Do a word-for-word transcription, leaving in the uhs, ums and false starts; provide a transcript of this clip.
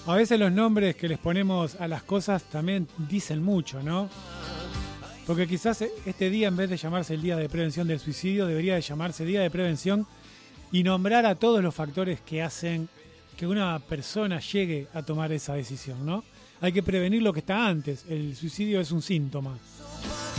A veces los nombres que les ponemos a las cosas también dicen mucho, ¿no? Porque quizás este día, en vez de llamarse el Día de Prevención del Suicidio, debería de llamarse Día de Prevención y nombrar a todos los factores que hacen que una persona llegue a tomar esa decisión, ¿no? Hay que prevenir lo que está antes. El suicidio es un síntoma.